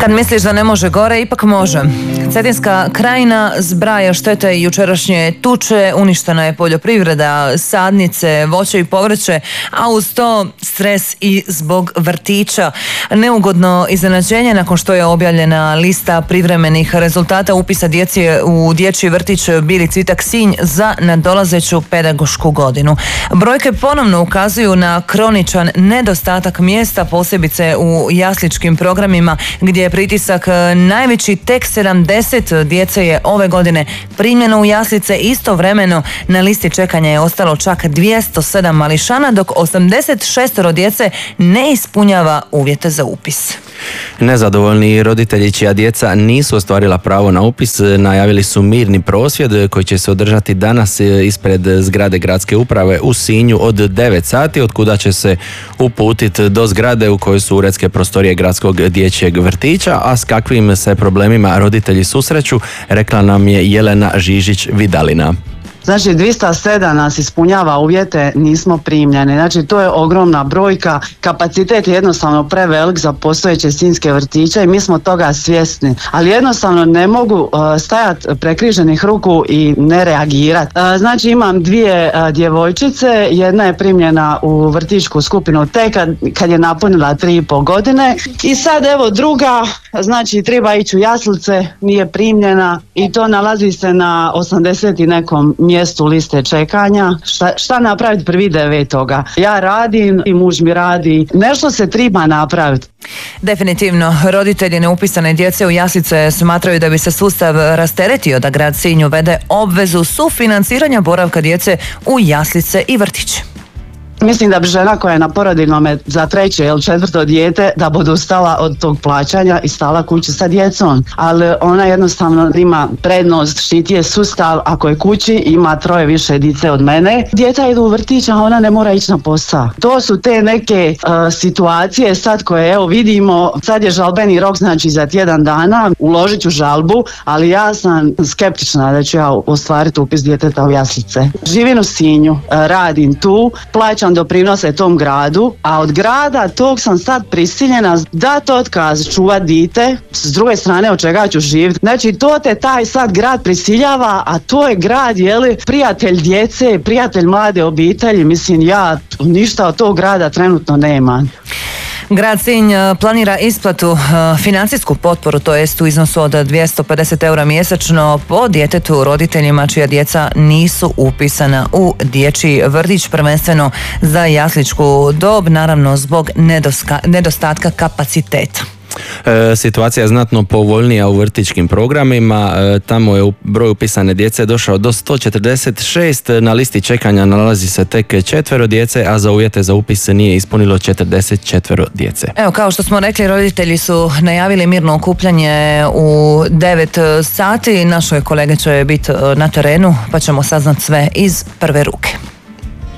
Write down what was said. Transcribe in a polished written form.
Kad misliš da ne može gore, ipak može. Cetinska krajina zbraja štete jučerašnje tuče, uništena je poljoprivreda, sadnice, voće i povrće, a uz to stres i zbog vrtića. Neugodno iznenađenje nakon što je objavljena lista privremenih rezultata upisa djece u dječji vrtić Bili Cvitak Sinj za nadolazeću pedagošku godinu. Brojke ponovno ukazuju na kroničan nedostatak mjesta, posebice u jasličkim programima gdje je pritisak najveći. Tek 70 djece je ove godine primljeno u jaslice, istovremeno na listi čekanja je ostalo čak 207 mališana, dok 86 djece ne ispunjava uvjete za upis. Nezadovoljni roditelji čija djeca nisu ostvarila pravo na upis najavili su mirni prosvjed koji će se održati danas ispred zgrade gradske uprave u Sinju od 9 sati, od kuda će se uputiti do zgrade u kojoj su uredske prostorije gradskog dječjeg vrtića, a s kakvim se problemima roditelji susreću rekla nam je Jelena Žižić-Vidalina. Znači 207 nas ispunjava uvjete, nismo primljeni. Znači to je ogromna brojka, kapacitet je jednostavno prevelik za postojeće sinjske vrtiće i mi smo toga svjesni. Ali jednostavno ne mogu stajati prekriženih ruku i ne reagirati. Znači imam dvije djevojčice, jedna je primljena u vrtićku skupinu tek kad je napunila 3,5 godine i sad evo druga, znači treba ići u jaslice, nije primljena i to nalazi se na 80 i nekom mjestu liste čekanja. Šta napraviti 1.9. Ja radim i muž mi radi. Nešto se treba napraviti. Definitivno, roditelji neupisane djece u jaslice smatraju da bi se sustav rasteretio da grad Sinj uvede obvezu sufinanciranja boravka djece u jaslice i vrtiće. Mislim da bi žena koja je na porodiljnome za 3. ili 4. dijete da bude odustala od tog plaćanja i stala kući sa djecom. Ali ona jednostavno ima prednost, štiti je sustav, ako je kući ima 3 više djece od mene. Djeca idu u vrtić, a ona ne mora ići na posao. To su te neke situacije sad koje evo vidimo, sad je žalbeni rok, znači za tjedan dana uložit ću žalbu, ali ja sam skeptična da ću ja ostvariti upis djeteta u jaslice. Živim u Sinju, radim tu, plaćam doprinose tom gradu, a od grada tog sam sad prisiljena dati otkaz, čuvat dite, s druge strane od čega ću živjeti. Znači to te taj sad grad prisiljava, a to je grad, prijatelj djece, prijatelj mlade obitelji, mislim ja ništa od tog grada trenutno nema. Grad Sinj planira isplatu financijsku potporu, to jest u iznosu od 250 eura mjesečno po djetetu roditeljima čija djeca nisu upisana u dječji vrtić, prvenstveno za jasličku dob, naravno zbog nedostatka kapaciteta. Situacija je znatno povoljnija u vrtićkim programima, tamo je broj upisane djece došao do 146, na listi čekanja nalazi se tek 4 djece, a za uvjete za upis nije ispunilo 44 djece. Evo, kao što smo rekli, roditelji su najavili mirno okupljanje u 9 sati, naše kolege će biti na terenu pa ćemo saznat sve iz prve ruke.